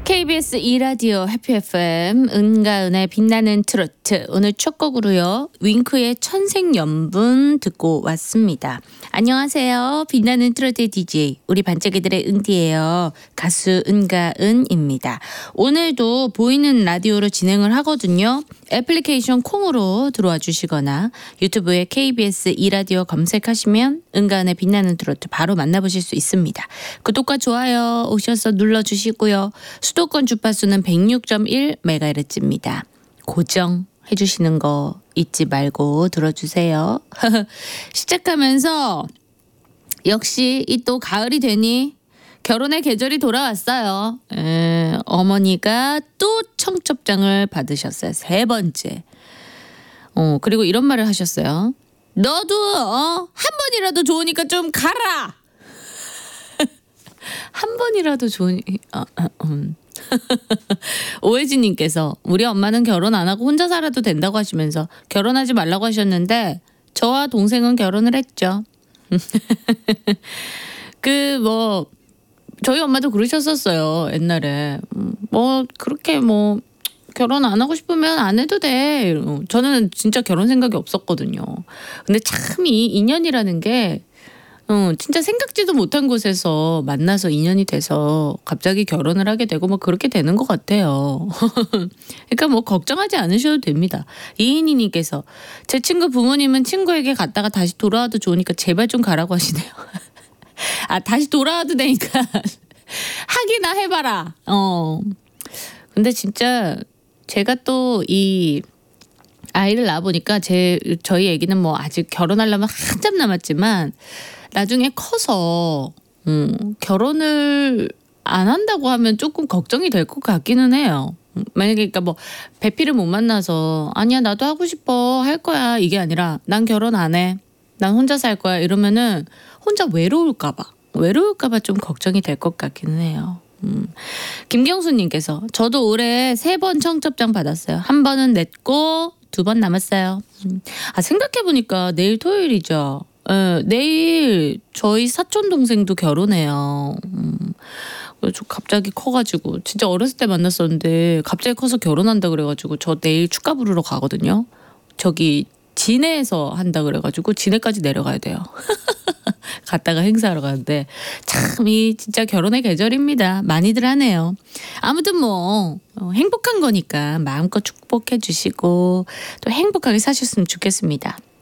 KBS 2라디오 해피 FM 은가은의 빛나는 트로트, 오늘 첫 곡으로요 윙크의 천생연분 듣고 왔습니다. 안녕하세요. 빛나는 트로트의 DJ 우리 반짝이들의 은디예요. 가수 은가은입니다. 오늘도 보이는 라디오로 진행을 하거든요. 애플리케이션 콩으로 들어와 주시거나 유튜브에 KBS 2라디오 검색하시면 은가은의 빛나는 트로트 바로 만나보실 수 있습니다. 구독과 좋아요 오셔서 눌러주시고요. 수도권 주파수는 106.1MHz입니다. 고정해 주시는 거 잊지 말고 들어주세요. 시작하면서 역시 이 또 가을이 되니 결혼의 계절이 돌아왔어요. 어머니가 또 청첩장을 받으셨어요. 3번째. 그리고 이런 말을 하셨어요. 너도 한 번이라도 좋으니까 좀 가라. 한 번이라도 좋으니까 오혜진님께서 우리 엄마는 결혼 안 하고 혼자 살아도 된다고 하시면서 결혼하지 말라고 하셨는데 저와 동생은 결혼을 했죠. 저희 엄마도 그러셨었어요. 옛날에 그렇게 결혼 안 하고 싶으면 안 해도 돼. 저는 진짜 결혼 생각이 없었거든요. 근데 참 이 인연이라는 게 진짜 생각지도 못한 곳에서 만나서 인연이 돼서 갑자기 결혼을 하게 되고 그렇게 되는 것 같아요. 그러니까 걱정하지 않으셔도 됩니다. 이인희님께서 제 친구 부모님은 친구에게 갔다가 다시 돌아와도 좋으니까 제발 좀 가라고 하시네요. 다시 돌아와도 되니까 하기나 해봐라. 근데 진짜 제가 또 이 아이를 낳아보니까 저희 애기는 아직 결혼하려면 한참 남았지만 나중에 커서 결혼을 안 한다고 하면 조금 걱정이 될 것 같기는 해요. 만약에 배필을 못 만나서 아니야 나도 하고 싶어 할 거야 이게 아니라 난 결혼 안 해. 난 혼자 살 거야 이러면은 혼자 외로울까 봐 좀 걱정이 될 것 같기는 해요. 김경수님께서 저도 올해 3번 청첩장 받았어요. 한 번은 냈고 2번 남았어요. 생각해보니까 내일 토요일이죠. 내일 저희 사촌 동생도 결혼해요. 갑자기 커가지고 진짜 어렸을 때 만났었는데 갑자기 커서 결혼한다 그래가지고 저 내일 축가 부르러 가거든요. 저기 진해에서 한다 그래가지고 진해까지 내려가야 돼요. 갔다가 행사하러 가는데 참 이 진짜 결혼의 계절입니다. 많이들 하네요. 아무튼 행복한 거니까 마음껏 축복해 주시고 또 행복하게 사셨으면 좋겠습니다.